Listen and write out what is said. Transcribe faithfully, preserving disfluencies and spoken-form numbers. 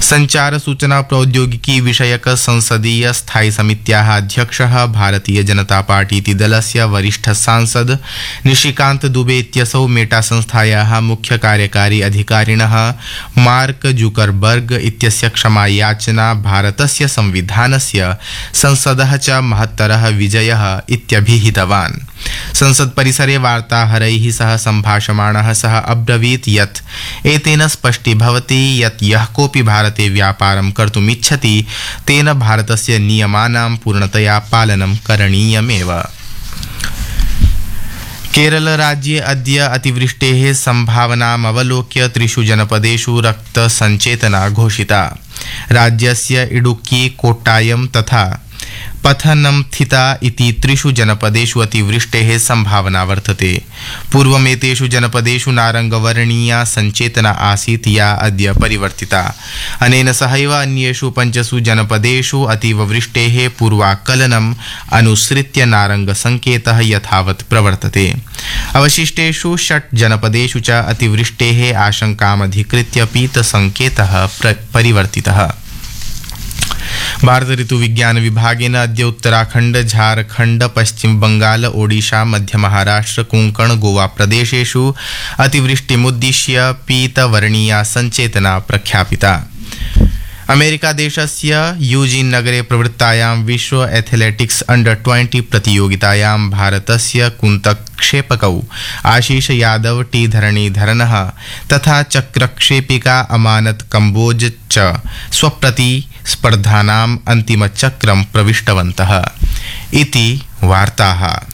संचार सूचना प्रौद्योगिकी विषयक संसदीय स्थायी समित्याः अध्यक्षः भारतीय जनता पार्टी इति दलस्य वरिष्ठ सांसद निशिकान्त दुबे इत्यसौ मेटा संस्थायाः मुख्य कार्यकारी अधिकारिणः मार्क जुकरबर्ग इत्यस्य क्षमायाचना भारतस्य संविधानस्य संसदः च महत्तरः विजयः इत्यभिहितवान्। संसद परिसरे वार्ताहरैः सह सम्भाषमाणः सः अब्रवीत् यत् एतेन स्पष्टीभवति यत् यः कोऽपि भारते व्यापारं कर्तुम् इच्छति तेन भारतस्य नियमानां पूर्णतया पालनं करणीयमेव। केरल राज्ये अद्य अतिवृष्टेः सम्भावनाम् अवलोक्य त्रिषु जनपदेषु रक्तसञ्चेतना घोषिता। राज्यस्य इडुक्की, कोट्टायम तथा पथनमथिता इति त्रिषु जनपदेषु अतिवृष्टेः सम्भावना वर्तते। पूर्वमेतेषु जनपदेषु नारङ्गवर्णीया सञ्चेतना आसीत् या अद्य परिवर्तिता। अनेन सहैव अन्येषु पञ्चसु जनपदेषु अतीववृष्टेः पूर्वाकलनम् अनुसृत्य नारङ्गसङ्केतः यथावत् प्रवर्तते। अवशिष्टेषु षट् जनपदेषु च अतिवृष्टेः आशङ्कामधिकृत्य पीतसङ्केतः परिवर्तितः। भारत ऋतु विज्ञान विभागेन अद्य उत्तराखण्ड, झारखण्ड, पश्चिम बंगाल, ओडिशा, मध्य महाराष्ट्र, कोंकण, गोवा प्रदेशेषु अतिवृष्टिमुद्दिश्य पीतवर्णीया सञ्चेतना प्रख्यापिता। अमेरिका देशस्य यूजिन नगरे प्रवृत्तायां विश्व एथलेटिक्स अंडर ट्वेंटी प्रतियोगितायां भारतस्य कुन्तक्षेपकौ आशीष यादव, टी धरणीधरनः तथा चक्रक्षेपिका अमानत कम्बोज च स्वप्रतिस्पर्धानाम् अन्तिमचक्रं प्रविष्टवन्तः इति वार्ताः।